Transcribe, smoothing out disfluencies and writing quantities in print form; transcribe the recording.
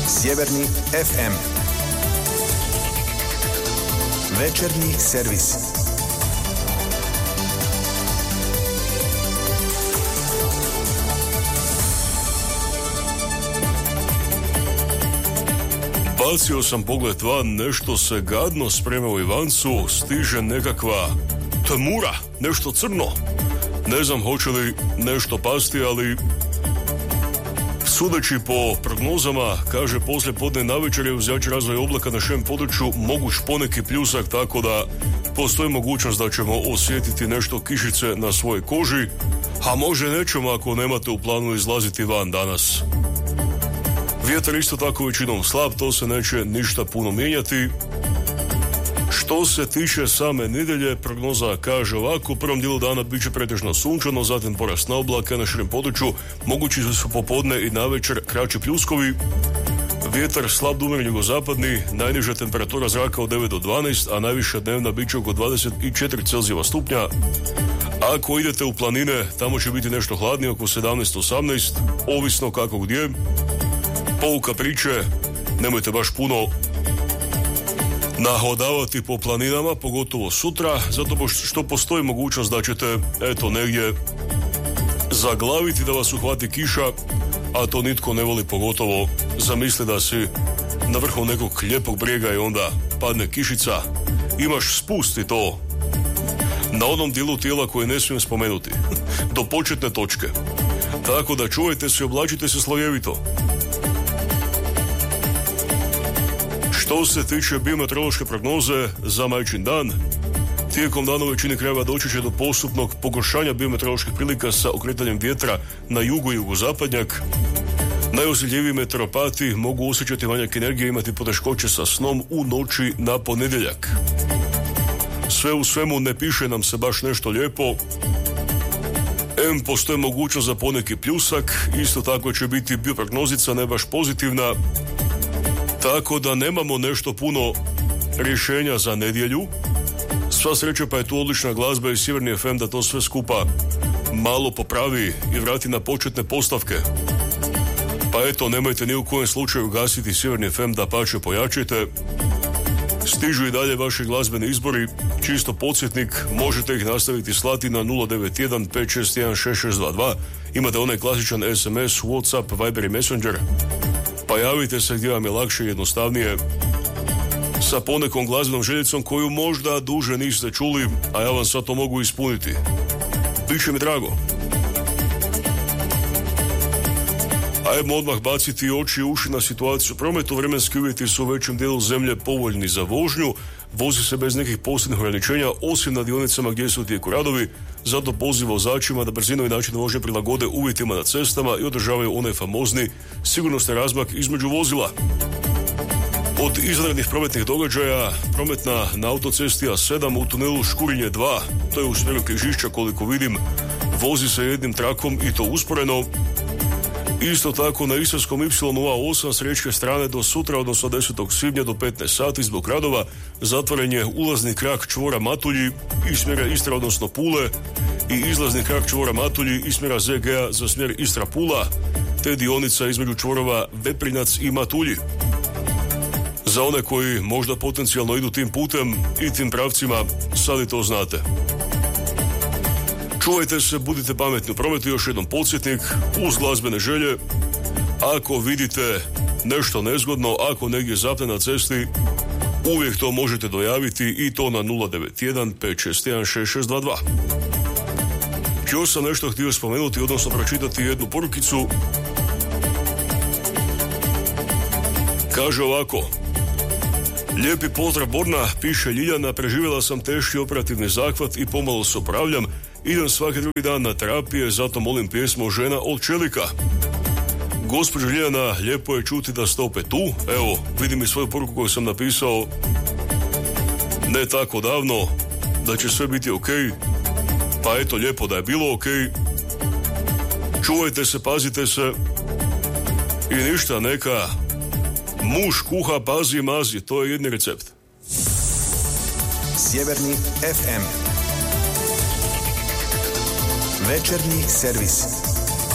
Sjeverni FM. Večernji servis. Bacio sam pogled van, nešto se gadno sprema u Ivancu, stiže nekakva tmura, nešto crno. Ne znam hoće li nešto pasti, ali sudeći po prognozama, kaže poslije podne navečer je uz jači razvoj oblaka na širem području moguć poneki pljusak, tako da postoji mogućnost da ćemo osjetiti nešto kišice na svojoj koži, a može nećemo ako nemate u planu izlaziti van danas. Vjetar isto tako većinom slab, to se neće ništa puno mijenjati. Što se tiče same nedjelje, prognoza kaže ovako: u prvom dijelu dana bit će pretežno sunčano, zatim porast na oblaka na širem području, mogući su popodne i navečer kraći pljuskovi. Vjetar slab do umjereni jugozapadni, najniža temperatura zraka od 9 do 12, a najviša dnevna bit će oko 24 Celzijeva stupnja. Ako idete u planine, tamo će biti nešto hladnije, oko 17-18, ovisno kako gdje. Pouka priče, nemojte baš puno nahodavati po planinama, pogotovo sutra, zato što postoji mogućnost da ćete, negdje zaglaviti, da vas uhvati kiša, a to nitko ne voli, pogotovo zamisli da si na vrhu nekog lijepog brijega i onda padne kišica. Imaš spusti to na onom dijelu tijela koje ne smijem spomenuti, do početne točke. Tako da čuvajte se i oblačite se slojevito. Što se tiče biometeorološke prognoze za Majčin dan, tijekom dana u većini krajeva doći će do postupnog pogoršanja biometeoroloških prilika sa okretanjem vjetra na jugu i jugozapadnjak. Najosjetljiviji meteoropati mogu osjećati manjak energije i imati poteškoće sa snom u noći na ponedjeljak. Sve u svemu ne piše nam se baš nešto lijepo. Postoji mogućnost za poneki pljusak, isto tako će biti bioprognozica ne baš pozitivna, tako da nemamo nešto puno rješenja za nedjelju. Sva sreća pa je tu odlična glazba i Sjeverni FM da to sve skupa malo popravi i vrati na početne postavke. Pa nemojte ni u kojem slučaju gasiti Sjeverni FM, da pače pojačajte. Stižu i dalje vaši glazbeni izbori, čisto podsjetnik, možete ih nastaviti slati na 091 561 6622. Imate onaj klasičan SMS, WhatsApp, Viber i Messenger. Pa javite se gdje vam je lakše i jednostavnije, sa ponekom glazbenom željicom koju možda duže niste čuli, a ja vam sad to mogu ispuniti. Biće mi drago. Ajmo odmah baciti oči i uši na situaciju u prometu. Vremenski uvjeti su u većem dijelu zemlje povoljni za vožnju. Vozi se bez nekih posebnih ograničenja, osim na dionicama gdje su u tijeku radovi. Zato poziv vozačima da brzinu i način vožnje prilagode uvjetima na cestama i održavaju onaj famozni sigurnosni razmak između vozila. Od izvanrednih prometnih događaja, prometna na autocesti A7 u tunelu Škurinje 2, to je u smjeru Križišća koliko vidim, vozi se jednim trakom i to usporeno. Isto tako na Istarskom Y08 s riječke strane do sutra, odnosno 10. svibnja do 15 sati zbog radova, zatvoren je ulazni krak čvora Matulji iz smjera Istra, odnosno Pule, i izlazni krak čvora Matulji iz smjera ZG-a za smjer Istra-Pula, te dionica između čvorova Veprinac i Matulji. Za one koji možda potencijalno idu tim putem i tim pravcima, sad i to znate. Čuvajte se, budite pametni u prometu, još jednom podsjetnik, uz glazbene želje. Ako vidite nešto nezgodno, ako negdje zapne na cesti, uvijek to možete dojaviti i to na 091 561 6622. Još sam nešto htio spomenuti, odnosno pročitati jednu porukicu. Kaže ovako: lijepi pozdrav Borna, piše Ljiljana, preživjela sam teški operativni zahvat i pomalo se opravljam. Idem svaki drugi dan na terapije, zato molim pjesmu Žena od čelika. Gospođo Ljiljana, lijepo je čuti da ste opet tu. Evo, vidim i svoju poruku koju sam napisao ne tako davno, da će sve biti ok. Pa lijepo da je bilo ok. Čuvajte se, pazite se i ništa, neka muž kuha, pazi, mazi, to je jedni recept. Sjeverni FM. Večernji servis.